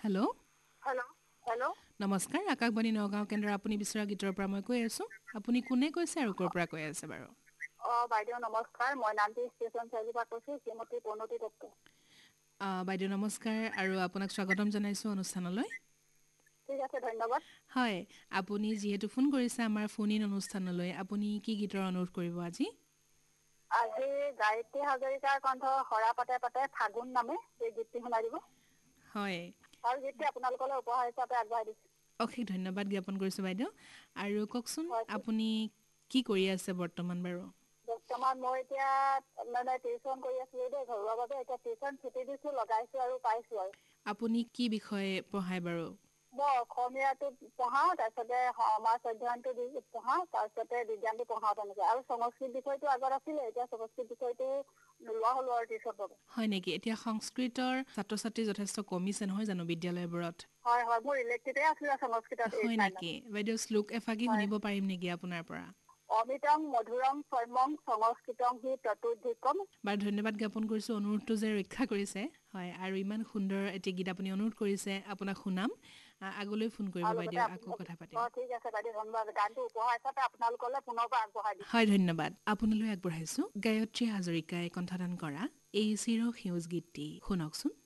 hello' hello' hello' নমস্কাৰ আকাশবাণী নগাঁও কেন্দ্ৰ আপুনি বিচৰা গীতৰ পৰা মই কৈ আছোঁ আপুনি কোনে কৈছে আৰু ক'ৰ পৰা কৈ আছে বাৰু বাইদেউ নমস্কাৰ মই নামটি ষ্টেচন চাৰিআলিৰ পৰা কৈছোঁ শ্ৰীমতী প্ৰণতি দত্ত বাইদেউ নমস্কাৰ আৰু আপোনাক স্বাগতম জনাইছোঁ অনুষ্ঠানলৈ ঠিক আছে ধন্যবাদ হয় আপুনি যিহেতু ফোন কৰিছে আমাৰ ফোন ইন অনুষ্ঠানলৈ আপুনি কি গীতৰ অনুৰোধ কৰিব আজি আজি গায়ত্ৰী হাজৰিকাৰ কণ্ঠ সৰা পাতে পাতে ফাগুন নামে এই গীতটি শুনাই দিব হয় আৰু গীতটি আপোনালোকলৈ উপহাৰ হিচাপে আগবঢ়াই দিছোঁ অশেষ ধন্যবাদ জ্ঞাপন কৰিছোঁ বাইদেউ আৰু কওকচোন হয় আপুনি কি কৰি আছে বৰ্তমান বাৰু বৰ্তমান মই এতিয়া মানে টিউচন কৰি আছিলোঁ দেই ঘৰুৱা বাবে এতিয়া টিউচন ছুটি দিছোঁ লগাইছোঁ আৰু পাইছোঁ আৰু আপুনি কি বিষয়ে পঢ়ায় বাৰু মই অসমীয়াটো পঢ়াওঁ তাৰপিছতে সমাজ অধ্যয়নটো পঢ়াওঁ তাৰপিছতে বিজ্ঞানটো পঢ়াওঁ তেনেকৈ আৰু সংস্কৃত বিষয়টো আগত আছিলে এতিয়া সংস্কৃত বিষয়টো নোলোৱা হ'লো আৰু টিউচন বাবে হয় নেকি এতিয়া সংস্কৃতৰ ছাত্ৰ ছাত্ৰী যথেষ্ট কমিছে নহয় জানো বিদ্যালয়বোৰত হয় হয় মোৰ ইলেক্টিভে আছিলে সংস্কৃতত হয় 8-9 নেকি বাইদেউ শ্লোক এফাকি হয় শুনিব পাৰিম নেকি আপোনাৰ পৰা অমিতং মধুৰং স্বয়ং সংস্কৃতং হি প্ৰতুদ্ধিকম বাৰু ধন্যবাদ জ্ঞাপন কৰিছোঁ অনুৰোধটো যে ৰক্ষা কৰিছে হয় আৰু ইমান সুন্দৰ এটি গীত আপুনি অনুৰোধ কৰিছে আপোনাক শুনাম আগলৈ ফোন কৰিব আৰু লগতে বাইদেউ আকৌ কথা পাতিম ঠিক আছে বাইদেউ ধন্যবাদ গানটো উপহাৰ হিচাপে আপোনালোকলৈ পুনৰ পৰা আগবঢ়াই দিছোঁ হয় ধন্যবাদ আপোনালৈ আগবঢ়াইছোঁ গায়ত্ৰী হাজৰিকাই কণ্ঠদান কৰা এই চিৰ সেউজ গীতটি শুনকচোন